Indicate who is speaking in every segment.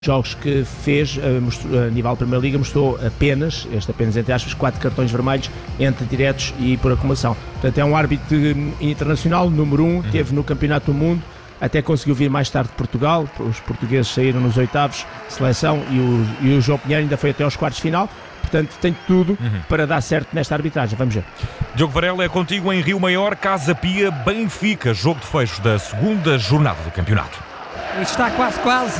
Speaker 1: jogos que fez a nível da Primeira Liga mostrou apenas entre aspas, 4 cartões vermelhos entre diretos e por acumulação. Portanto, é um árbitro internacional, número 1, teve no Campeonato do Mundo, até conseguiu vir mais tarde de Portugal, os portugueses saíram nos oitavos de seleção e o João Pinheiro ainda foi até aos quartos de final. Portanto, tem tudo para dar certo nesta arbitragem. Vamos ver.
Speaker 2: Diogo Varela, é contigo em Rio Maior, Casa Pia, Benfica, jogo de fecho da segunda jornada do campeonato.
Speaker 3: Está quase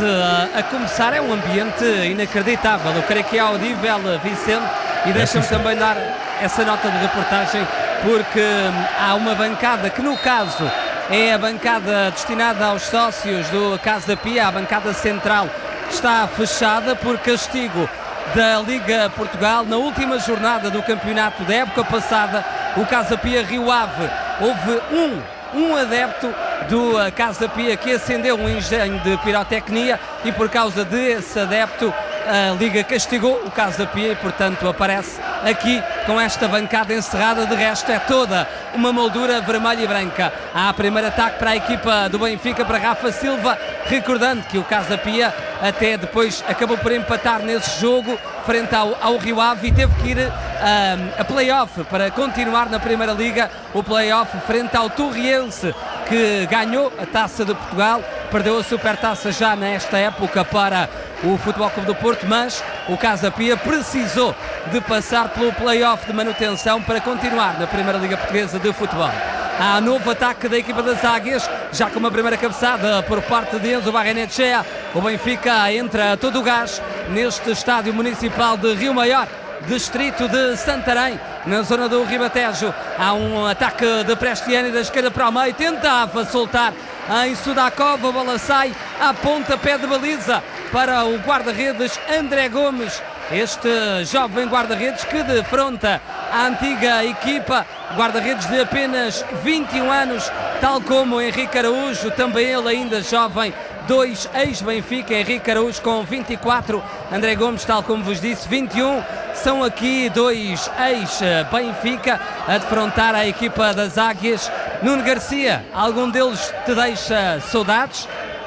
Speaker 3: a começar, é um ambiente inacreditável. Eu creio que é audível, Vicente, e deixa-me também dar essa nota de reportagem, porque há uma bancada que, no caso, é a bancada destinada aos sócios do Casa Pia, a bancada central, está fechada por castigo da Liga Portugal. Na última jornada do campeonato da época passada, o Casa Pia Rio Ave, houve um adepto do Casa Pia que acendeu um engenho de pirotecnia e por causa desse adepto a Liga castigou o Casa Pia e portanto aparece aqui com esta bancada encerrada. De resto é toda uma moldura vermelha e branca. Há primeiro ataque para a equipa do Benfica, para Rafa Silva, recordando que o Casa Pia até depois acabou por empatar nesse jogo frente ao Rio Ave e teve que ir a play-off para continuar na Primeira Liga, o play-off frente ao Torriense, que ganhou a Taça de Portugal, perdeu a Supertaça já nesta época para o Futebol Clube do Porto, mas o Casa Pia precisou de passar pelo play-off de manutenção para continuar na Primeira Liga Portuguesa de Futebol. Há novo ataque da equipa das Águias, já com uma primeira cabeçada por parte de Enzo Barrenechea. O Benfica entra a todo o gás neste estádio municipal de Rio Maior, distrito de Santarém, na zona do Ribatejo. Há um ataque de Prestiani da esquerda para o meio, tentava soltar em Sudakov, a bola sai à ponta, pé de baliza para o guarda-redes André Gomes, este jovem guarda-redes que defronta a antiga equipa, guarda-redes de apenas 21 anos, tal como Henrique Araújo, também ele ainda jovem, 2 ex-Benfica, Henrique Araújo com 24, André Gomes, tal como vos disse, 21. São aqui 2 ex-Benfica a defrontar a equipa das Águias. Nuno Garcia, algum deles te deixa saudades?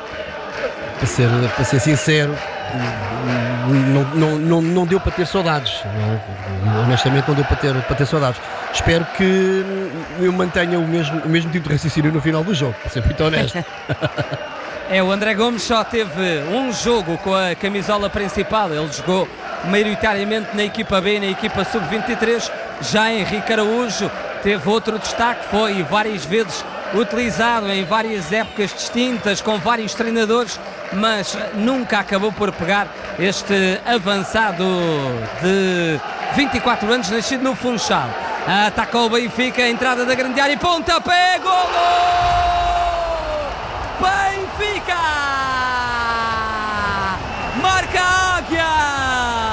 Speaker 4: Para ser sincero, não deu para ter saudades. Honestamente, não deu para ter saudades. Espero que eu mantenha o mesmo tipo de raciocínio no final do jogo, para ser muito honesto.
Speaker 3: O André Gomes só teve um jogo com a camisola principal. Ele jogou maioritariamente na equipa B, na equipa sub-23. Já Henrique Araújo teve outro destaque, foi várias vezes utilizado em várias épocas distintas, com vários treinadores, mas nunca acabou por pegar este avançado de 24 anos, nascido no Funchal. Ataca o Benfica, a entrada da grande área e pontapé, golo! Benfica!